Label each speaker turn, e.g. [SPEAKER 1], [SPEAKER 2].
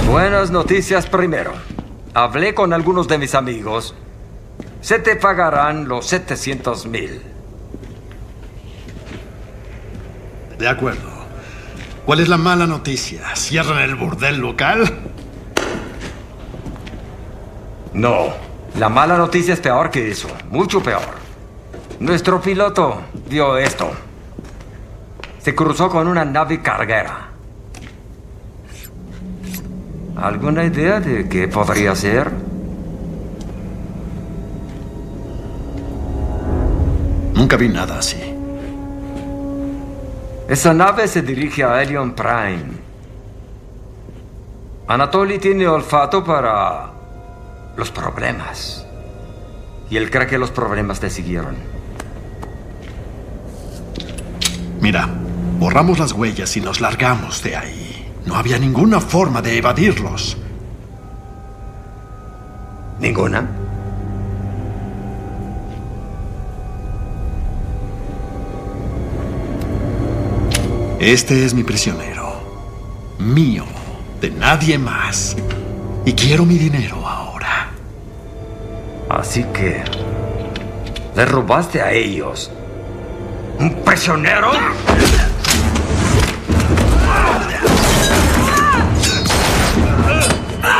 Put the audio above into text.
[SPEAKER 1] Buenas noticias primero. Hablé con algunos de mis amigos. Se te pagarán los 700,000.
[SPEAKER 2] De acuerdo. ¿Cuál es la mala noticia? ¿Cierran el burdel local?
[SPEAKER 1] No. La mala noticia es peor que eso. Mucho peor. Nuestro piloto vio esto. Se cruzó con una nave carguera. ¿Alguna idea de qué podría ser?
[SPEAKER 2] Nunca vi nada así.
[SPEAKER 1] Esa nave se dirige a Helion Prime. Anatoly tiene olfato para los problemas. Y él cree que los problemas te siguieron.
[SPEAKER 2] Mira, borramos las huellas y nos largamos de ahí. No había ninguna forma de evadirlos.
[SPEAKER 1] ¿Ninguna?
[SPEAKER 2] Este es mi prisionero. Mío. De nadie más. Y quiero mi dinero ahora.
[SPEAKER 1] Así que... ¿le robaste a ellos? ¿Un prisionero?